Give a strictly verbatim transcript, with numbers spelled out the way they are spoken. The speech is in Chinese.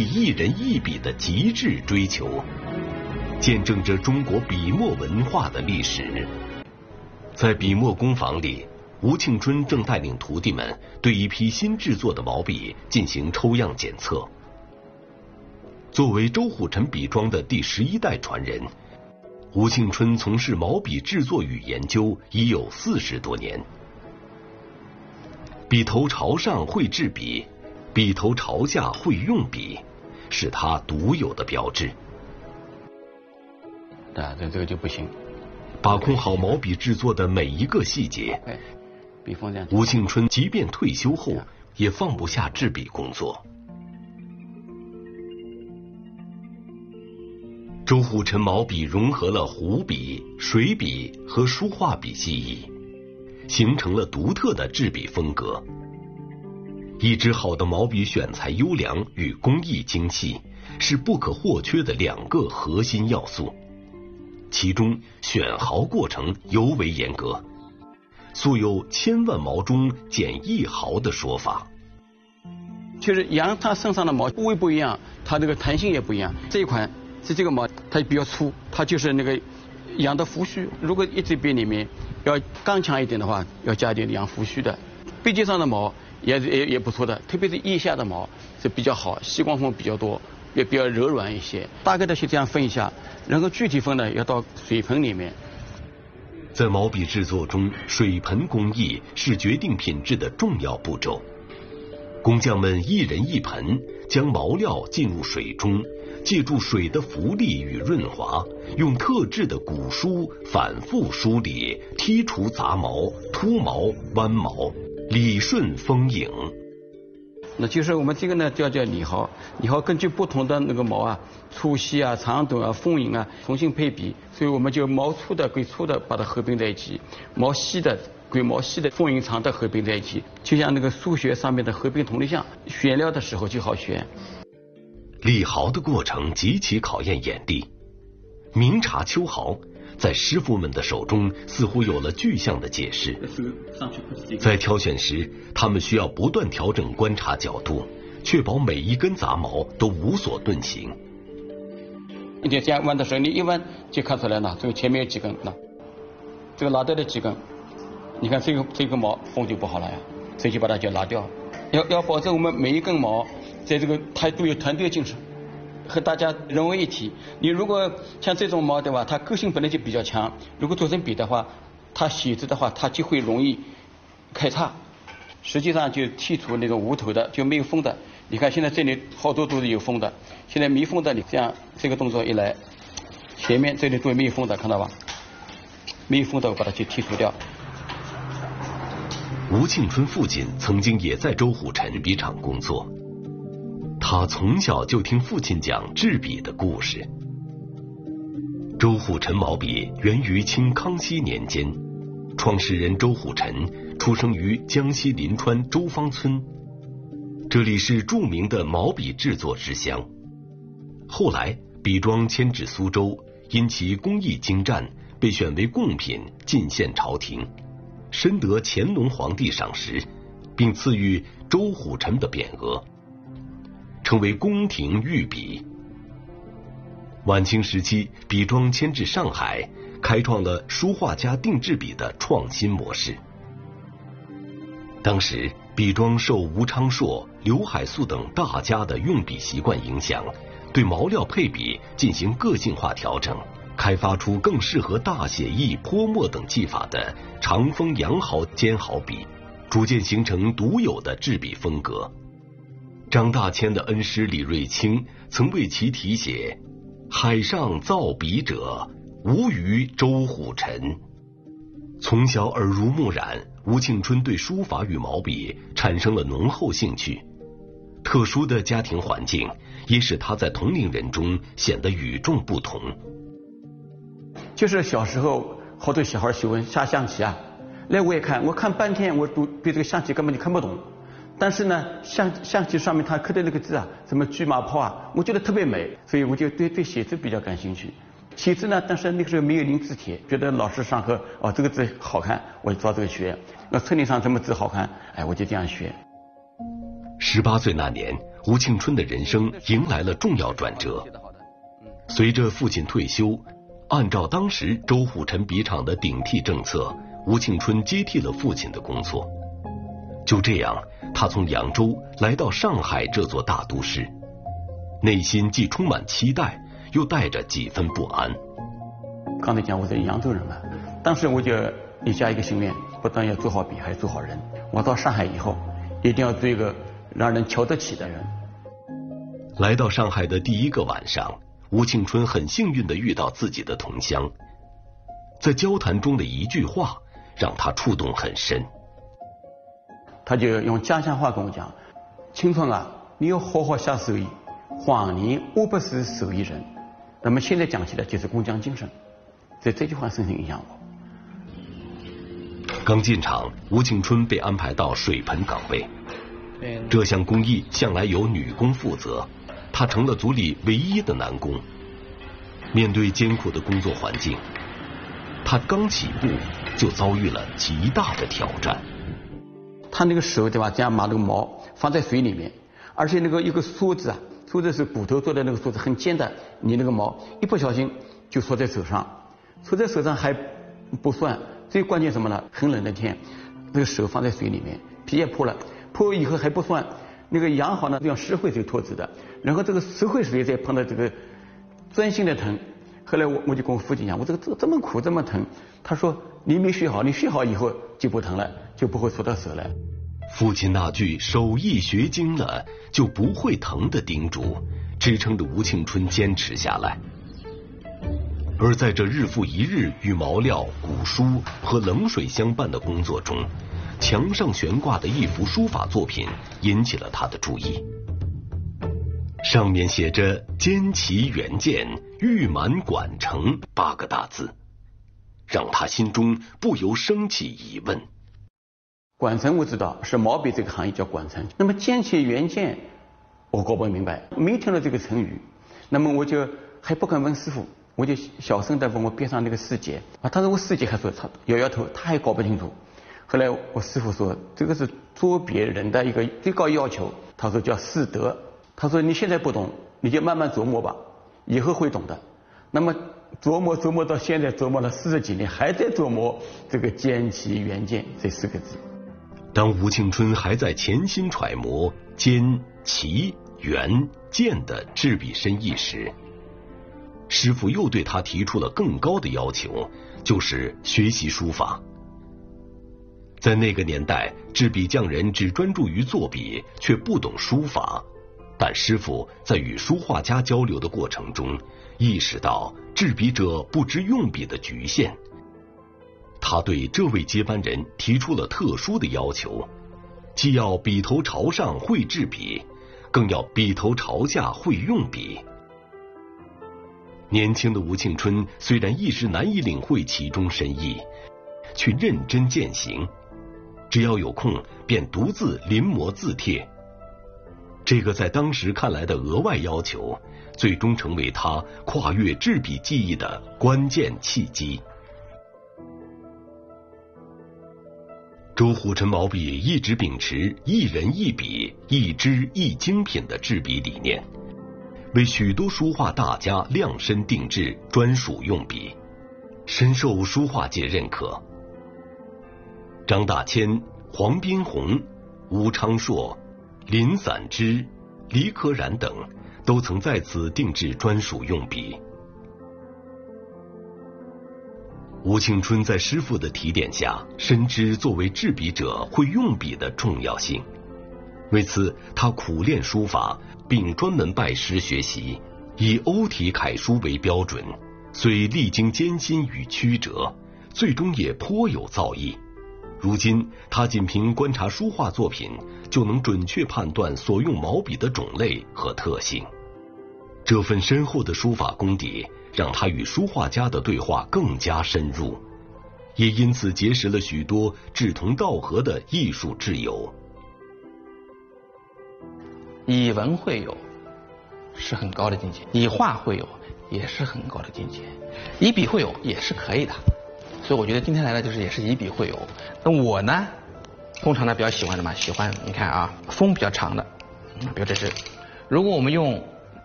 一人一笔的极致追求，见证着中国笔墨文化的历史。在笔墨工坊里，吴庆春正带领徒弟们对一批新制作的毛笔进行抽样检测。作为周虎臣笔庄的第十一代传人，吴庆春从事毛笔制作与研究已有四十多年。笔头朝上会制笔，笔头朝下会用笔，是他独有的标志。 啊，这这个就不行。 把控好毛笔制作的每一个细节， 笔锋这样。 吴庆春即便退休后，也放不下制笔工作。周虎臣毛笔融合了湖笔、水笔和书画笔技艺，形成了独特的制笔风格。一支好的毛笔选材优良与工艺精细是不可或缺的两个核心要素，其中选毫过程尤为严格，素有千万毛中捡一毫的说法。 其实羊它身上的毛部位不一样，它这个弹性也不一样。这一款是这个毛，它比较粗，它就是那个羊的胡须。如果一支笔里面要刚强一点的话，要加一点羊胡须的。背脊上的毛也也也不错的，特别是腋下的毛是比较好，细光缝比较多，也比较柔软一些。大概的是这样分一下，然后具体分呢要到水盆里面。 在毛笔制作中，水盆工艺是决定品质的重要步骤。工匠们一人一盆，将毛料进入水中，借助水的浮力与润滑，用特制的鼓梳反复梳理，剔除杂毛、秃毛、弯毛，理顺丰盈。 那就是我们这个呢叫叫理毫，理毫根据不同的那个毛啊，粗细啊、长短啊、丰盈啊，重新配比，所以我们就毛粗的归粗的把它合并在一起，毛细的归毛细的，丰盈长的合并在一起，就像那个数学上面的合并同类项，选料的时候就好选。 理毫的过程极其考验眼力，明察秋毫在师傅们的手中似乎有了具象的解释。在挑选时，他们需要不断调整观察角度，确保每一根杂毛都无所遁形。 你这样弯的时候，你一弯就看出来了，这个前面有几根，那这个拉掉的几根，你看这个这个毛缝就不好了呀，所以就把它就拉掉。要要保证我们每一根毛在这个它都有团队精神，和大家融为一体。你如果像这种毛对吧，它个性本来就比较强，如果做成笔的话，它写字的话，它就会容易开叉。实际上就剔除那种无头的，就没有锋的。你看现在这里好多都是有锋的，现在没锋的，你这样这个动作一来，前面这里都没有锋的，看到吧？没有锋的我把它去剔除掉。 吴庆春父亲曾经也在周虎臣笔厂工作，他从小就听父亲讲制笔的故事。周虎臣毛笔源于清康熙年间，创始人周虎臣出生于江西临川周坊村，这里是著名的毛笔制作之乡。后来笔庄迁至苏州，因其工艺精湛，被选为贡品进献朝廷，深得乾隆皇帝赏识，并赐予周虎臣的匾额，成为宫廷御笔。晚清时期，笔庄迁至上海，开创了书画家定制笔的创新模式。当时笔庄受吴昌硕、刘海粟等大家的用笔习惯影响，对毛料配比进行个性化调整，开发出更适合大写意、泼墨等技法的长锋羊毫尖毫笔，逐渐形成独有的制笔风格。张大千的恩师李瑞清曾为其题写海上造笔者，无于周虎臣。从小耳濡目染，吴庆春对书法与毛笔产生了浓厚兴趣。特殊的家庭环境也使他在同龄人中显得与众不同。 就是小时候好多小孩喜欢下象棋啊，来我也看，我看半天，我都对这个象棋根本就看不懂。但是呢，象象棋上面他刻的那个字啊，什么车马炮啊，我觉得特别美，所以我就对对写字比较感兴趣。写字呢，但是那个时候没有临字帖，觉得老师上课哦这个字好看，我就照这个学。那册林上什么字好看，哎，我就这样学。 十八岁那年， 吴庆春的人生迎来了重要转折。随着父亲退休，按照当时周虎臣笔场的顶替政策，吴庆春接替了父亲的工作。就这样，他从扬州来到上海这座大都市，内心既充满期待，又带着几分不安。 刚才讲我是扬州人嘛，当时我就立下一个心愿，不但要做好笔，还要做好人。我到上海以后，一定要做一个让人瞧得起的人。 来到上海的第一个晚上，吴庆春很幸运地遇到自己的同乡，在交谈中的一句话让他触动很深。 他就用家乡话跟我讲：“青春啊，你要好好下手艺，黄年我不是手艺人。”那么现在讲起来就是工匠精神，所以这句话深深影响我。 刚进场，吴庆春被安排到水盆岗位，这项工艺向来由女工负责，他成了组里唯一的男工。面对艰苦的工作环境，他刚起步就遭遇了极大的挑战。 他那个手对吧，这样把那个毛放在水里面，而且那个一个梭子啊，梭子是骨头做的那个梭子，很尖的，你那个毛一不小心就戳在手上，戳在手上还不算，最关键什么呢？很冷的天，那个手放在水里面，皮也破了，破以后还不算，那个养好呢，用石灰水脱脂的，然后这个石灰水再碰到这个钻心的疼。后来我我就跟我父亲讲，我这个这这么苦这么疼，他说你没学好，你学好以后就不疼了，就不会戳到手了。 父亲那句手艺学精了就不会疼的叮嘱，支撑着吴庆春坚持下来。而在这日复一日与毛料、古书和冷水相伴的工作中，墙上悬挂的一幅书法作品引起了他的注意。上面写着“坚其原件，玉满管成”八个大字，让他心中不由升起疑问。 管程我知道是毛笔这个行业叫管程，那么坚其原件我搞不明白，没听到这个成语，那么我就还不敢问师傅，我就小声的问我边上那个师姐啊，当时我师姐还说他摇摇头，他还搞不清楚。后来我师傅说这个是做别人的一个最高要求，他说叫师德。他说你现在不懂，你就慢慢琢磨吧，以后会懂的。那么琢磨琢磨到现在，琢磨了四十几年，还在琢磨这个坚其原件这四个字。 当吴庆春还在潜心揣摩坚、其、原、件的制笔深意时，师傅又对他提出了更高的要求，就是学习书法。在那个年代，制笔匠人只专注于作笔，却不懂书法。但师傅在与书画家交流的过程中，意识到制笔者不知用笔的局限。他对这位接班人提出了特殊的要求，既要笔头朝上会制笔，更要笔头朝下会用笔。年轻的吴庆春虽然一时难以领会其中深意，却认真践行，只要有空便独自临摹字帖。这个在当时看来的额外要求，最终成为他跨越制笔技艺的关键契机。周虎臣毛笔一直秉持一人一笔、一支一精品的制笔理念，为许多书画大家量身定制专属用笔，深受书画界认可。张大千、黄宾虹、吴昌硕、林散之、黎可然等都曾在此定制专属用笔。吴庆春在师傅的提点下，深知作为制笔者会用笔的重要性。为此，他苦练书法，并专门拜师学习，以欧体楷书为标准，虽历经艰辛与曲折，最终也颇有造诣。如今，他仅凭观察书画作品，就能准确判断所用毛笔的种类和特性。这份深厚的书法功底，让他与书画家的对话更加深入，也因此结识了许多志同道合的艺术挚友。 以文会友是很高的境界，以画会友也是很高的境界，以笔会友也是可以的。所以我觉得今天来了就是也是以笔会友。那我呢，通常呢比较喜欢什么？喜欢你看啊，锋比较长的，比如这是如果我们用